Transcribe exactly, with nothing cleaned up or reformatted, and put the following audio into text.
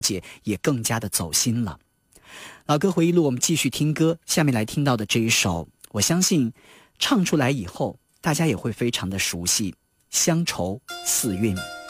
解也更加的走心了。老歌回忆录，我们继续听歌，下面来听到的这一首，我相信唱出来以后大家也会非常的熟悉，乡愁四韵。